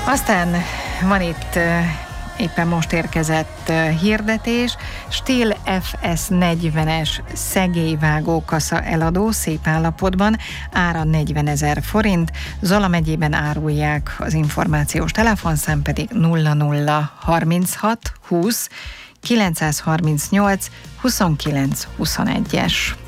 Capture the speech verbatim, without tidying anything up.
Aztán van itt éppen most érkezett hirdetés. Stihl ef es negyvenes szegélyvágókasza eladó, szép állapotban, ára negyvenezer forint. Zala megyében árulják, az információs telefonszám pedig nulla nulla harminchat húsz kilencszázharmincnyolc huszonkilenc huszonegyes.